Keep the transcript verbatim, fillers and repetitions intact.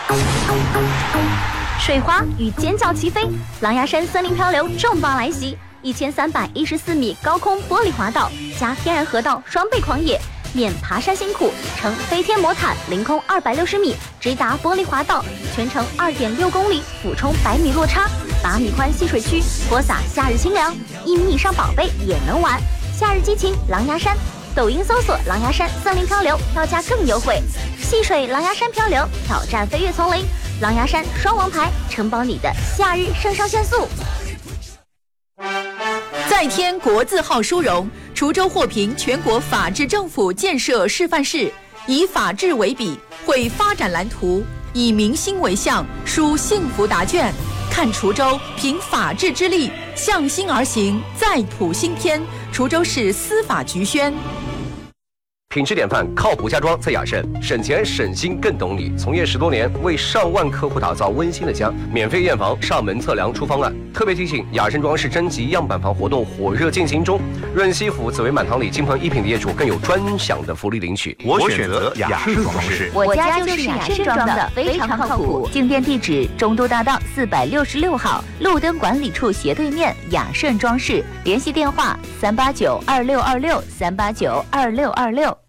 水花与尖叫齐飞，狼牙山森林漂流重磅来袭，一千三百一十四米高空玻璃滑道加天然河道双倍狂野，免爬山辛苦，乘飞天魔毯凌空二百六十米直达玻璃滑道，全程二点六公里，俯冲百米落差，八米宽戏水区，播撒夏日清凉，一米以上宝贝也能玩。夏日激情狼牙山，抖音搜索狼牙山森林漂流，票价更优惠。戏水狼牙山漂流，挑战飞跃丛林，狼牙山双王牌，承包你的夏日肾上腺素。 再添国字号殊荣，滁州获评全国法治政府建设示范市，以法治为笔，绘发展蓝图，以民心为向，书幸福答卷。看滁州凭法治之力，向心而行，再谱新篇。滁州市司法局宣。 品质典范，靠谱家装在雅盛，省钱省心更懂你。从业十多年，为上万客户打造温馨的家，免费验房、上门测量出方案。特别提醒，雅盛装饰征集样板房活动火热进行中，润西府紫薇满堂里金鹏一品的业主更有专享的福利领取。 我选择雅盛装饰， 我家就是雅盛装的，非常靠谱。进店地址：中都大道四百六十六号，路灯管理处斜对面，雅盛装饰。联系电话：三八九二六二六三八九二六二六。